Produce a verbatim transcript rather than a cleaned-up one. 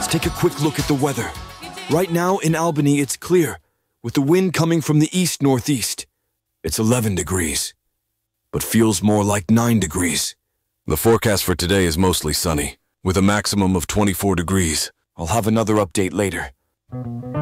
take a quick look at the weather. Right now in Albany, it's clear, with the wind coming from the east-northeast. It's eleven degrees, but feels more like nine degrees. The forecast for today is mostly sunny, with a maximum of twenty-four degrees. I'll have another update later.